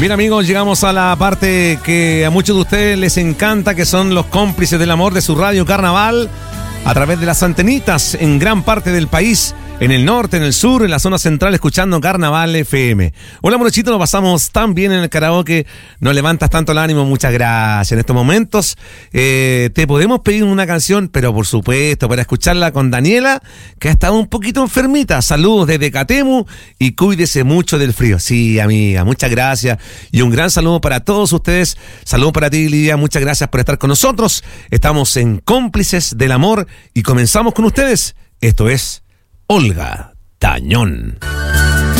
Bien, amigos, llegamos a la parte que a muchos de ustedes les encanta, que son los cómplices del amor de su radio Carnaval, a través de las antenitas en gran parte del país, en el norte, en el sur, en la zona central, escuchando Carnaval FM. Hola, Morochito, nos pasamos tan bien en el karaoke, nos levantas tanto el ánimo, muchas gracias. En estos momentos te podemos pedir una canción, pero por supuesto, para escucharla con Daniela, que ha estado un poquito enfermita. Saludos desde Catemu y cuídese mucho del frío. Sí, amiga, muchas gracias. Y un gran saludo para todos ustedes. Saludos para ti, Lidia, muchas gracias por estar con nosotros. Estamos en Cómplices del Amor y comenzamos con ustedes. Esto es Olga Tañón.